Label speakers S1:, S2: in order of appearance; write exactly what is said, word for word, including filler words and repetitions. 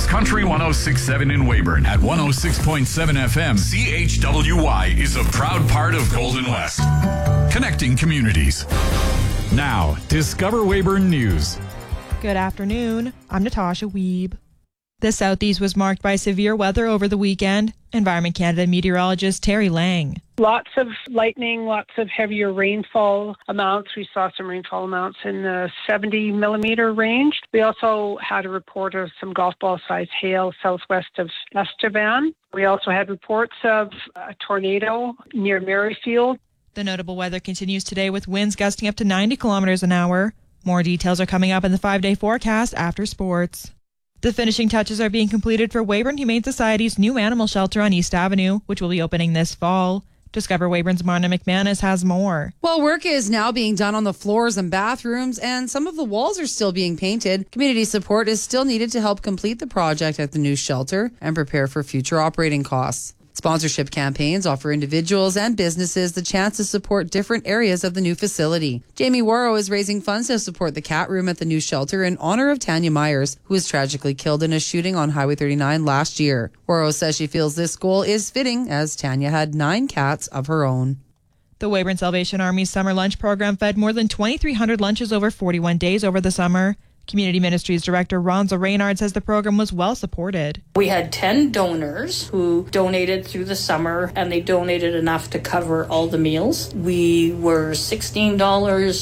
S1: Country one oh six point seven in Weyburn at one oh six point seven F M. C H W Y is a proud part of Golden West. Connecting communities. Now, Discover Weyburn News.
S2: Good afternoon. I'm Natasha Wiebe. The Southeast was marked by severe weather over the weekend. Environment Canada meteorologist Terry Lang.
S3: Lots of lightning, lots of heavier rainfall amounts. We saw some rainfall amounts in the seventy millimeter range. We also had a report of some golf ball sized hail southwest of Estevan. We also had reports of a tornado near Merrifield.
S2: The notable weather continues today with winds gusting up to ninety kilometers an hour. More details are coming up in the five-day forecast after sports. The finishing touches are being completed for Weyburn Humane Society's new animal shelter on East Avenue, which will be opening this fall. Discover Weyburn's Marna McManus has more.
S4: Well, work is now being done on the floors and bathrooms, and some of the walls are still being painted. Community support is still needed to help complete the project at the new shelter and prepare for future operating costs. Sponsorship campaigns offer individuals and businesses the chance to support different areas of the new facility. Jamie Warrow is raising funds to support the cat room at the new shelter in honor of Tanya Myers, who was tragically killed in a shooting on Highway thirty-nine last year. Warrow says she feels this goal is fitting, as Tanya had nine cats of her own.
S2: The Weyburn Salvation Army's summer lunch program fed more than twenty-three hundred lunches over forty-one days over the summer. Community Ministries Director Ronza Reynard says the program was well supported.
S5: We had ten donors who donated through the summer, and they donated enough to cover all the meals. We were sixteen dollars